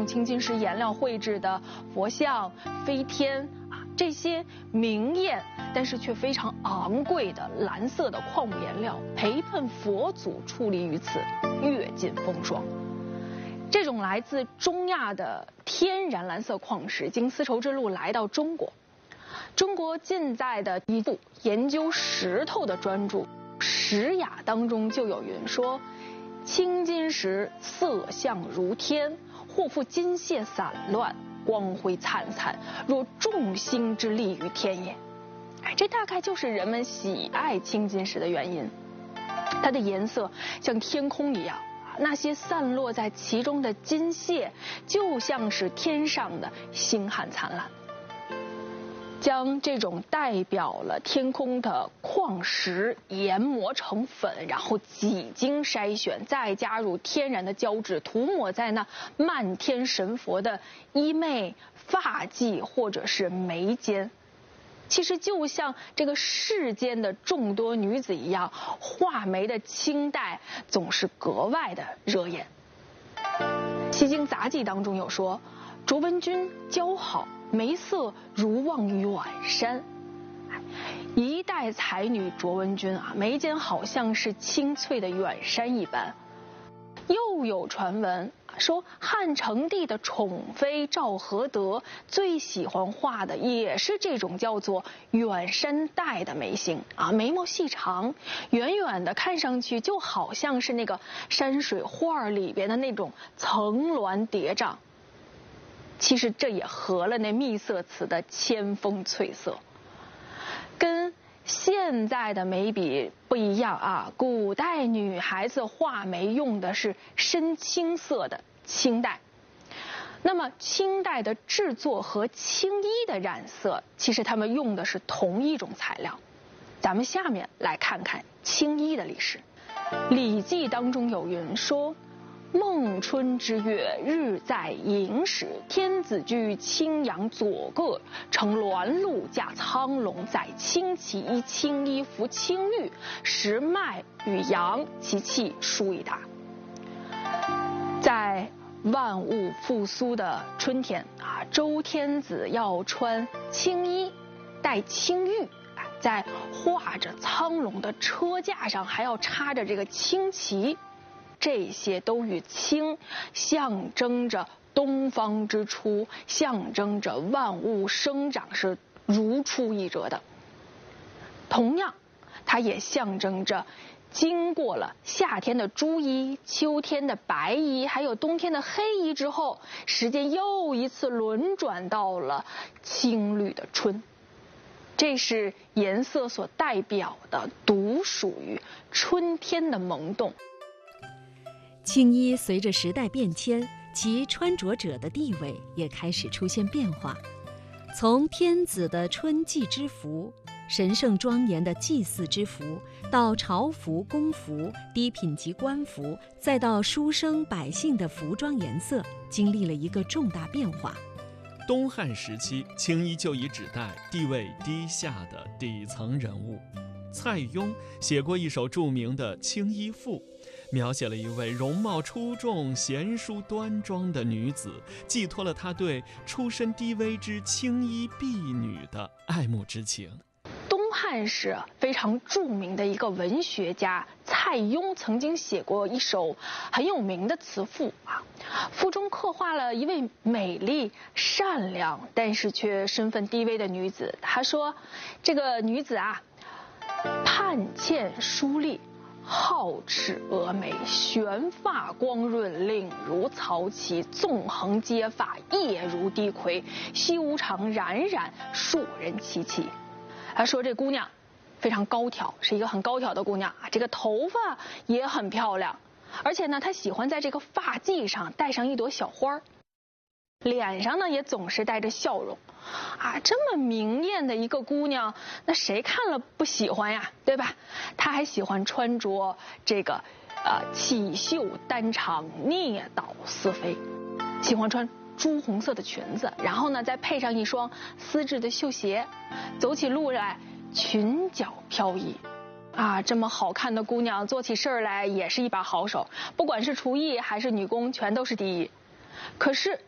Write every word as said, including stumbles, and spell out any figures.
青金石颜料绘制的佛像、飞天啊，这些明艳但是却非常昂贵的蓝色的矿物颜料，陪伴佛祖矗立于此，阅尽风霜。这种来自中亚的天然蓝色矿石，经丝绸之路来到中国。中国近代的一部研究石头的专著《石雅》当中就有云说：青金石色相如天，或复金屑散乱，光辉灿灿，若众星之力于天也。哎，这大概就是人们喜爱青金石的原因。它的颜色像天空一样，那些散落在其中的金屑就像是天上的星汉灿烂。将这种代表了天空的矿石研磨成粉，然后几经筛选，再加入天然的胶质，涂抹在那漫天神佛的衣袂、发髻或者是眉间。其实就像这个世间的众多女子一样，画眉的清代总是格外的惹眼。《西京杂记》当中有说，卓文君姣好，眉色如望远山。一代才女卓文君啊，眉间好像是青翠的远山一般。又有传闻说，汉成帝的宠妃赵合德最喜欢画的也是这种叫做远山黛的眉形啊，眉毛细长，远远的看上去就好像是那个山水画里边的那种层峦叠嶂。其实这也合了那秘色词的千峰翠色，跟现在的眉笔不一样啊。古代女孩子画眉用的是深青色的青黛，那么青黛的制作和青衣的染色，其实他们用的是同一种材料。咱们下面来看看青衣的历史。《礼记》当中有云说，孟春之月，日在寅时，天子居青阳左各，乘鸾鹿驾苍龙，载青旗依青衣，服青玉，食麦与羊，其气殊已达。在万物复苏的春天啊，周天子要穿青衣，戴青玉，在画着苍龙的车架上还要插着这个青旗。这些都与青象征着东方之初，象征着万物生长是如出一辙的。同样，它也象征着经过了夏天的朱衣、秋天的白衣，还有冬天的黑衣之后，时间又一次轮转到了青绿的春。这是颜色所代表的独属于春天的萌动。 青衣随着时代变迁，其穿着者的地位也开始出现变化。从天子的春季之服、神圣庄严的祭祀之服，到朝服、宫服、低品级官服，再到书生百姓的服装颜色，经历了一个重大变化。 东汉时期，青衣就以指代地位低下的底层人物。蔡邕写过一首著名的《青衣赋》，描写了一位容貌出众、贤淑端庄的女子，寄托了她对出身低微之青衣婢女的爱慕之情。 东汉时非常著名的一个文学家蔡邕曾经写过一首很有名的词赋啊，赋中刻画了一位美丽、善良，但是却身份低微的女子。他说，这个女子啊，盼欠疏丽，皓齿蛾眉，旋发光润，领如曹旗，纵横皆发，叶如低葵，膝无长，冉冉数人戚戚。他说这姑娘非常高挑，是一个很高挑的姑娘啊，这个头发也很漂亮，而且呢，她喜欢在这个发髻上戴上一朵小花，脸上呢也总是带着笑容啊，这么明艳的一个姑娘，那谁看了不喜欢呀，对吧？她还喜欢穿着这个呃起袖单长，蹑倒丝飞，喜欢穿朱红色的裙子，然后呢再配上一双丝质的绣鞋，走起路来裙角飘逸啊，这么好看的姑娘做起事儿来也是一把好手，不管是厨艺还是女工全都是第一。可是